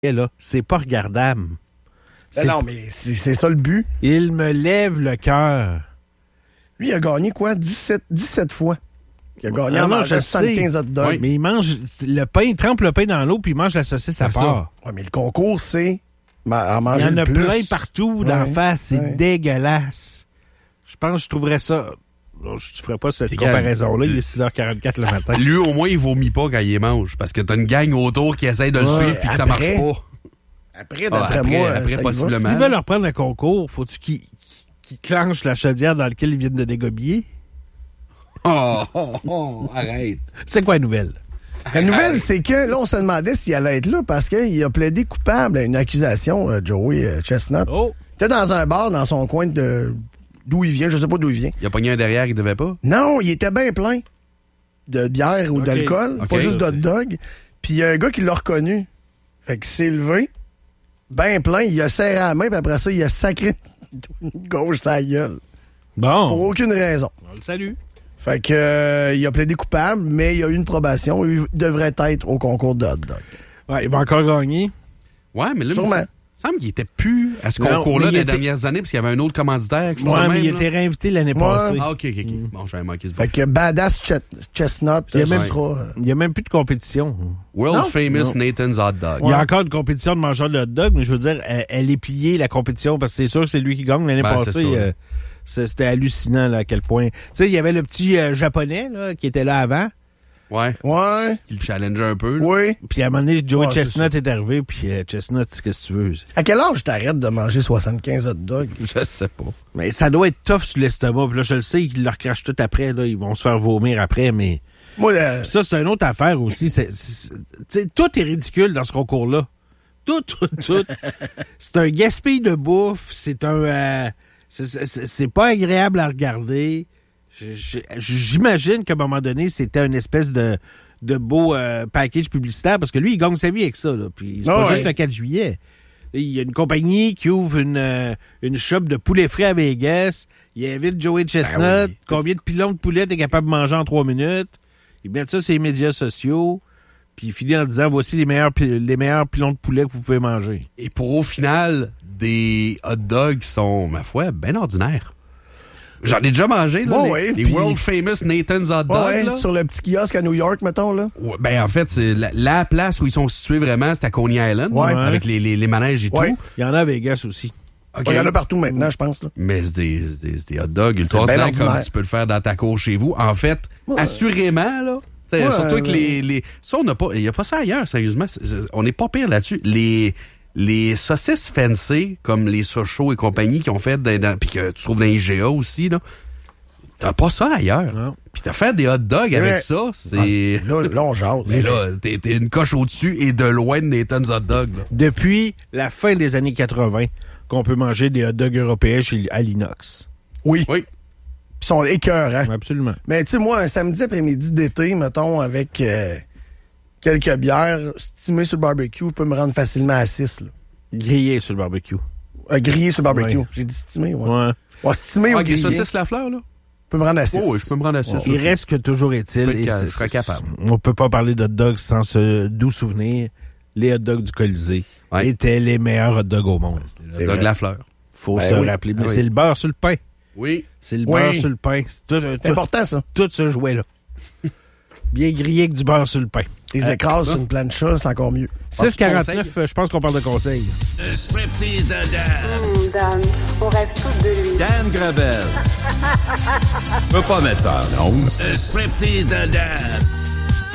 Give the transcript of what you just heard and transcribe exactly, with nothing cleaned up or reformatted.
là, c'est pas regardable. Ben non, mais c'est, c'est ça le but. Il me lève le cœur. Lui, il a gagné quoi? dix-sept, dix-sept fois. Il a gagné Ah en non, mangeant je soixante-quinze sais. hot dogs. Oui, mais il mange le pain, il trempe le pain dans l'eau puis il mange la saucisse à C'est part. Ouais, mais le concours, c'est en Il manger y en le a plus. plein partout d'en Ouais, face. C'est ouais. dégueulasse. Je pense que je trouverais ça... Je ne ferais pas cette Regarde, comparaison-là. Il est six heures quarante-quatre le matin. Lui, au moins, il vomit pas quand il les mange. Parce que t'as une gang autour qui essaye de le Ouais, suivre puis que ça marche après, pas. Après, Ah, d'après après, moi, après, ça y possiblement. va. S'ils veulent reprendre le concours, faut-tu qu'ils qu'ils clenchent la chaudière dans laquelle ils viennent de dégobiller? Oh, oh, oh, arrête. C'est quoi la nouvelle? La nouvelle, c'est que là, on se demandait s'il allait être là parce qu'il a plaidé coupable à une accusation, euh, Joey euh, Chestnut. Oh! Il était dans un bar dans son coin de d'où il vient, je sais pas d'où il vient. Il a pogné un derrière qu'il devait pas. Non, il était bien plein de bière ou Ok. d'alcool, Ok. pas juste Ça, d'hot dog. Puis il y a un gars qui l'a reconnu. Fait qu'il s'est levé, bien plein, il a serré la main, puis après ça, il a sacré une gauche sa gueule. Bon, Pour aucune raison. on le salue. Fait que euh, il a plaidé coupable, mais il a eu une probation. Il devrait être au concours de hot dog. Ouais, il va encore gagner. Ouais, mais là, Sûrement. il me semble qu'il était plus à ce Non, concours-là mais il les était- dernières années parce qu'il y avait un autre commanditaire. quelque chose Ouais, de mais même, il là. était réinvité l'année Ouais. passée. Ah, ok, ok, ok. Bon, j'avais manqué ce bout. Fait que Badass Ch- Chestnut, Il y a euh, même- sera, euh, Il n'y a même plus de compétition. World Non? famous Non. Nathan's Hot Dog. Il y a encore une compétition de mangeurs de hot dog, mais je veux dire, elle, elle est pliée, la compétition, parce que c'est sûr que c'est lui qui gagne. L'année Ben, c'est passée, sûr. euh, c'est- c'était hallucinant là, à quel point. Tu sais, il y avait le petit euh, japonais là, qui était là avant. Ouais. Ouais, Il le challengeait un peu. là. oui. Puis à un moment donné, Joey Ouais, c'est Chestnut est, arrivé, puis euh, Chestnut, c'est qu'est-ce que tu veux? À quel âge t'arrêtes de manger soixante-quinze hot dogs? Je sais pas. Mais ça doit être tough sur l'estomac. Puis là, je le sais, ils le recrachent tout après. Là, ils vont se faire vomir après, mais... Moi, euh, Puis ça, c'est une autre affaire aussi. C'est, c'est- c'est- tu sais, tout est ridicule dans ce concours-là. Tout, tout, tout. C'est un gaspille de bouffe. C'est un... euh, c'est, c'est- c'est pas agréable à regarder. Je- je- J'imagine qu'à un moment donné, c'était une espèce de, de beau euh, package publicitaire parce que lui, il gagne sa vie avec ça. Là. Puis c'est Ah pas ouais. juste le quatre juillet. Il y a une compagnie qui ouvre une, euh, une shop de poulet frais à Vegas. Il invite Joey Chestnut. Ben oui. Combien de pilons de poulet t'es capable de manger en trois minutes? Ils mettent ça sur les médias sociaux. Puis il finit en disant, voici les meilleurs, pi- les meilleurs pilons de poulet que vous pouvez manger. Et pour au final, des hot dogs qui sont, ma foi, bien ordinaires. J'en ai déjà mangé, là. Ouais, les ouais, les puis- World Famous Nathan's Hot Dog, ouais, là. sur le petit kiosque à New York, mettons, là. Ouais, ben, en fait, c'est la, la place où ils sont situés vraiment, c'est à Coney Island. Ouais. Avec les, les, les manèges et Ouais. tout. Il y en a à Vegas aussi. OK. Il y en a partout maintenant, je pense, là. Mais c'est des, c'est des, c'est des hot dogs ultra C'est bien ordinaires comme ordinaire. tu peux le faire dans ta cour chez vous. En fait, assurément, là. t'sais, Ouais, surtout que ouais. les, les. Ça, on n'a pas. Il n'y a pas ça ailleurs, sérieusement. C'est- c'est- on n'est pas pire là-dessus. Les. Les saucisses fancy, comme les Sochaux et compagnie qui ont fait, dans, dans, puis que tu trouves dans les I G A aussi, là. T'as pas ça ailleurs. Non. Puis t'as fait des hot dogs C'est avec vrai. ça, c'est. Là, là, on jase. Mais là, t'es, t'es une coche au-dessus et de loin de Nathan's Hot Dog, là. Depuis la fin des années quatre-vingt, qu'on peut manger des hot dogs européens chez, à l'Inox. Oui. Oui. Ils sont écœurants. Absolument. Mais tu sais, moi, un samedi après-midi d'été, mettons, avec euh, quelques bières, stimées sur le barbecue, peut me rendre facilement à six, là. Grillé sur le barbecue. Euh, grillé sur le barbecue. Ouais. J'ai dit stimé, ouais. Ouais. Ouais, stimé Ah, ou les grillé, saucisses la fleur, là? peut me rendre à six. Oh, oui, je peux me rendre à six. Il reste que toujours est-il. Je peux être et ca- c'est- je serais c'est- capable. On peut pas parler d'hot dogs sans ce doux souvenir. Les hot dogs du Colisée Ouais. étaient les meilleurs hot dogs au monde. Le C'est hot dog vrai. la fleur. Faut Ben se oui. rappeler. Mais Ah oui. c'est le beurre sur le pain. Oui. C'est le Oui. beurre sur le pain. C'est tout, C'est tout, important, ça. tout ce jouet-là. Bien grillé avec du beurre sur le pain. Les écrases sur une plancha, c'est encore mieux. six quarante-neuf, euh, je pense qu'on parle de conseils. Le striptease de Dan. Hum, Dan, on rêve tous de lui. Dan Gravel. Je peux pas mettre ça en ondes. Le striptease de Dan.